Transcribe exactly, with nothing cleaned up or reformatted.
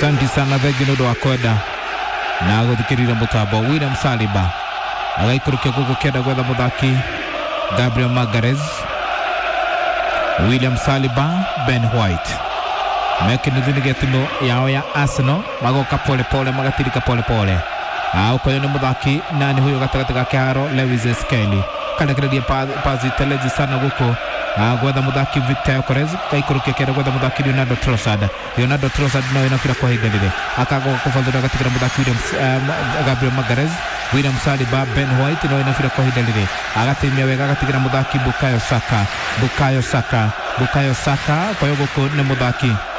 Asante sana thegi nudo akwenda na guthikirira mutambo William Saliba agaikurukia gugu kenda gwetha muthaki Gabriel Magalhaes. William Saliba, Ben White mekinithini getimu yao ya Arsenal magoka pole pole magatirika pole pole au kwa ni muthaki nani huyo gatagati ga kiharo Lewis Skelly kana kiradia pazi teleji sana guko gwetha muthaki Victor Gyokeres gaikurukia kenda gwetha muthaki Leonardo Trossard. Leonardo Trossard no inafira kwa hidalire akago kufathura gatikira muthaki William um, Gabriel Magalhaes. William Saliba, Ben White no inafira kwa hidalire agatimia wega gatikira muthaki Bukayo Saka. Bukayo Saka Bukayo Saka kwa yogo ko ne muthaki